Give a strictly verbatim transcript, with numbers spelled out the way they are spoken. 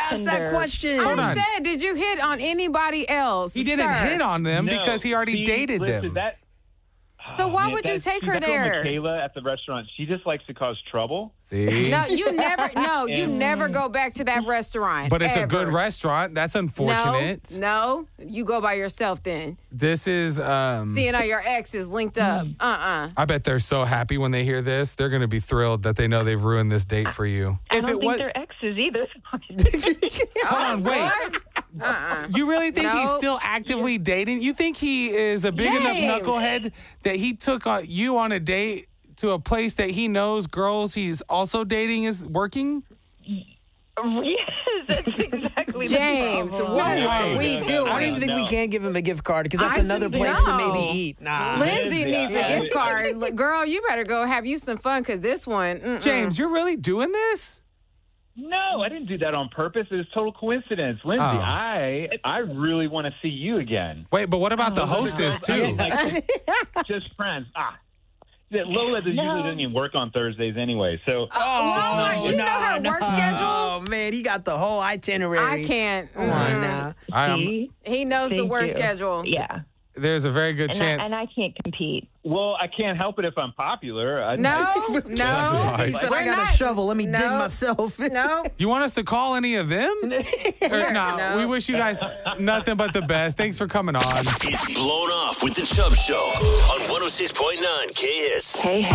asked that question. Hold I on. said, did you hit on anybody else? He didn't sir? hit on them No, because he already see, dated listen, them. That, So oh, why man, would you that- take see, her that girl there? Michaela at the restaurant, she just likes to cause trouble. See? No, you never. No, you And- never go back to that restaurant. But it's ever. a good restaurant. That's unfortunate. No, no, you go by yourself then. This is um Seeing all your exes linked up. Uh uh I bet they're so happy when they hear this. They're going to be thrilled that they know they've ruined this date for you. I if don't it think was they're exes either. Hold on, wait. Uh uh You really think he's Nope. still actively dating? You think he is a big enough James. knucklehead that he took uh, you on a date to a place that he knows girls he's also dating is working? Yes, that's exactly James, the problem. what No are way. we No, no, doing? no, I don't even think we No. can give him a gift card because that's I another think- place no. to maybe eat. Nah. Lindsay Lindsay, needs I- a gift card. Look, girl, you better go have you some fun because this one. Mm-mm. James, you're really doing this? No, I didn't do that on purpose. It was total coincidence. Lindsay, Oh. I I really want to see you again. Wait, but what about the hostess, I too? don't like- just friends. Ah. Yeah, Lola usually doesn't even work on Thursdays anyway, so Oh, you know her work schedule? Oh, man, he got the whole itinerary. I can't. Come on Mm-mm. now. I am, See? He knows the Thank work you. schedule. Yeah, there's a very good and I, chance. and I can't compete. well, I can't help it if I'm popular. I, No, I, no. He said, We're I got not- a shovel. Let me dig No. myself. No. You want us to call any of them? or, nah, No. we wish you guys nothing but the best. Thanks for coming on. It's Blown Off with the Chubb Show on one oh six point nine K Hits. K Hits.